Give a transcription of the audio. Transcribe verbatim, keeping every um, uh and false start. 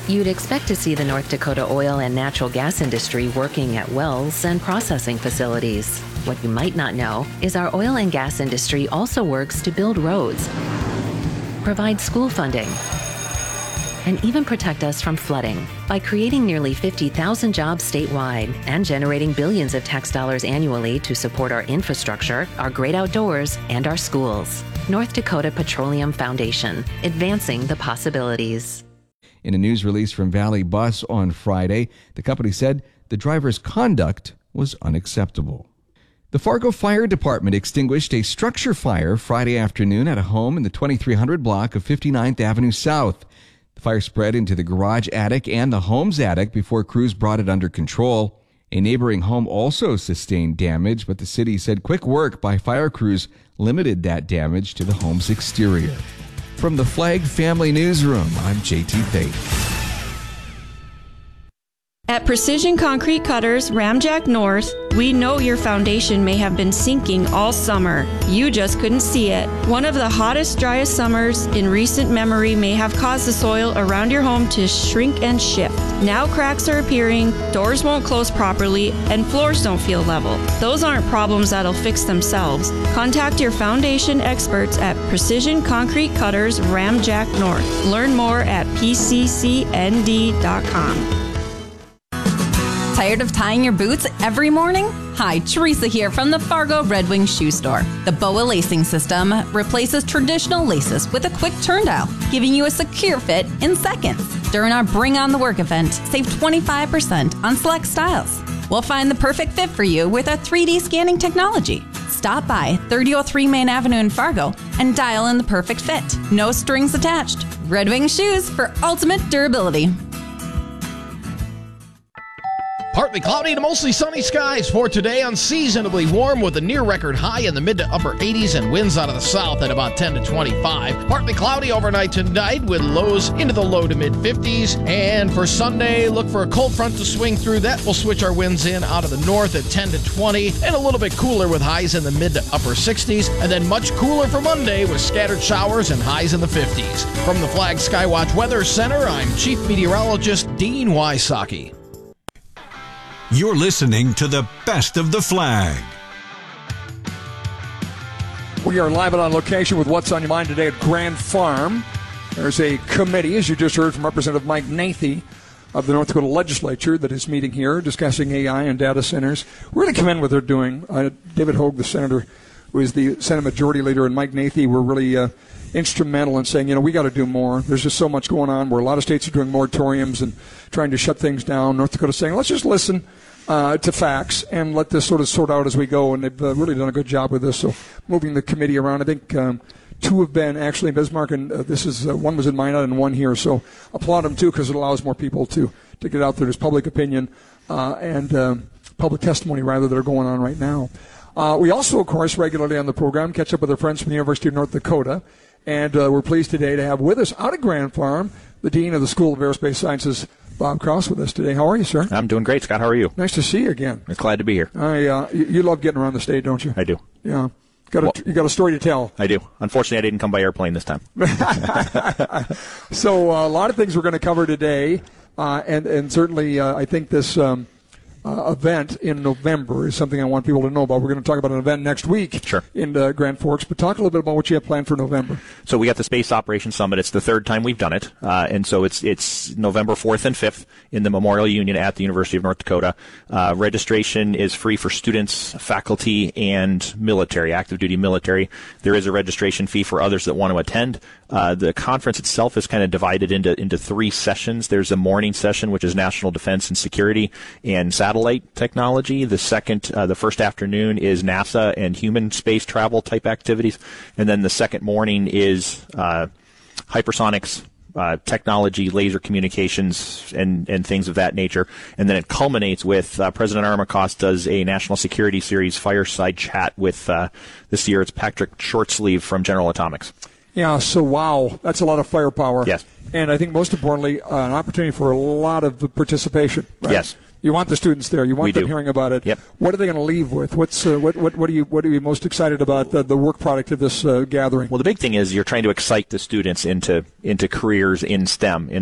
You'd expect to see the North Dakota oil and natural gas industry working at wells and processing facilities. What you might not know is our oil and gas industry also works to build roads, provide school funding, and even protect us from flooding by creating nearly fifty thousand jobs statewide and generating billions of tax dollars annually to support our infrastructure, our great outdoors, and our schools. North Dakota Petroleum Foundation, advancing the possibilities. In a news release from Valley Bus on Friday, the company said the driver's conduct was unacceptable. The Fargo Fire Department extinguished a structure fire Friday afternoon at a home in the twenty-three hundred block of fifty-ninth Avenue South. The fire spread into the garage attic and the home's attic before crews brought it under control. A neighboring home also sustained damage, but the city said quick work by fire crews limited that damage to the home's exterior. From the Flag Family Newsroom, I'm J T Thate. At Precision Concrete Cutters, Ramjack North, we know your foundation may have been sinking all summer. You just couldn't see it. One of the hottest, driest summers in recent memory may have caused the soil around your home to shrink and shift. Now cracks are appearing, doors won't close properly, and floors don't feel level. Those aren't problems that'll fix themselves. Contact your foundation experts at Precision Concrete Cutters, Ramjack North. Learn more at P C C N D dot com. Tired of tying your boots every morning? Hi, Teresa here from the Fargo Red Wing Shoe Store. The B O A lacing system replaces traditional laces with a quick turn dial, giving you a secure fit in seconds. During our Bring on the Work event, save twenty-five percent on select styles. We'll find the perfect fit for you with our three D scanning technology. Stop by thirty oh three Main Avenue in Fargo and dial in the perfect fit. No strings attached. Red Wing Shoes for ultimate durability. Partly cloudy to mostly sunny skies for today. Unseasonably warm with a near record high in the mid to upper eighties and winds out of the south at about ten to twenty-five. Partly cloudy overnight tonight with lows into the low to mid fifties. And for Sunday, look for a cold front to swing through. That will switch our winds in out of the north at ten to twenty and a little bit cooler with highs in the mid to upper sixties. And then much cooler for Monday with scattered showers and highs in the fifties. From the Flag Skywatch Weather Center, I'm Chief Meteorologist Dean Wysocki. You're listening to the best of the Flag. We are live and on location with What's on Your Mind today at Grand Farm. There's a committee, as you just heard from Representative Mike Nathie of the North Dakota Legislature, that is meeting here discussing A I and data centers. We're going to commend what they're doing. Uh, David Hogue, the senator, who is the Senate Majority Leader, and Mike Nathie were really uh, instrumental in saying, you know, we got to do more. There's just so much going on where a lot of states are doing moratoriums and trying to shut things down. North Dakota saying, let's just listen Uh, to facts and let this sort of sort out as we go, and they've uh, really done a good job with this. So moving the committee around, I think um, two have been actually in Bismarck, and uh, this is uh, one was in Minot and one here. So applaud them too, because it allows more people to to get out there. There's public opinion uh, and um, public testimony rather that are going on right now. Uh, we also, of course, regularly on the program catch up with our friends from the University of North Dakota, and uh, we're pleased today to have with us out of Grand Farm the Dean of the School of Aerospace Sciences, Bob Cross, with us today. How are you, sir? I'm doing great, Scott. How are you? Nice to see you again. I'm glad to be here. I, uh, you, you love getting around the state, don't you? I do. Yeah. Got a, well, you got a story to tell. I do. Unfortunately, I didn't come by airplane this time. So uh, a lot of things we're going to cover today, uh, and, and certainly uh, I think this um, uh, event in November is something I want people to know about. We're going to talk about an event next week sure. in uh, Grand Forks, but talk a little bit about what you have planned for November. So we got the Space Operations Summit. It's the third time we've done it, uh, and so it's it's November fourth and fifth in the Memorial Union at the University of North Dakota. Uh, registration is free for students, faculty, and military, active duty military. There is a registration fee for others that want to attend. Uh, the conference itself is kind of divided into into three sessions. There's a morning session, which is national defense and security and satellite technology. The second, uh, the first afternoon is NASA and human space travel type activities, and then the second morning is uh, hypersonics. Uh, technology, laser communications, and, and things of that nature. And then it culminates with uh, President Armacost does a national security series fireside chat with, uh, this year it's Patrick Shortsleeve from General Atomics. Yeah, so wow, that's a lot of firepower. Yes. And I think most importantly, uh, an opportunity for a lot of participation. Right? Yes. You want the students there. You want we them do. hearing about it. Yep. What are they going to leave with? What's uh, what, what what are you what are you most excited about the, the work product of this uh, gathering? Well, the big thing is you're trying to excite the students into into careers in STEM, in